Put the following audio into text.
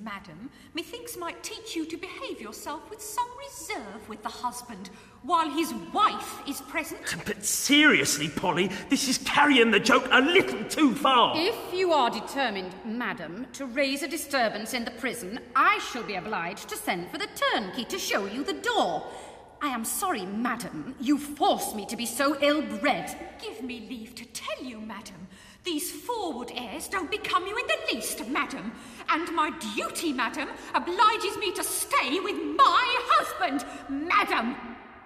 madam, methinks might teach you to behave yourself with some reserve with the husband, while his wife is present. But seriously, Polly, this is carrying the joke a little too far. If you are determined, madam, to raise a disturbance in the prison, I shall be obliged to send for the turnkey to show you the door. I am sorry, madam, you force me to be so ill-bred. Give me leave to tell you, madam, these forward airs don't become you in the least, madam, and my duty, madam, obliges me to stay with my husband, madam.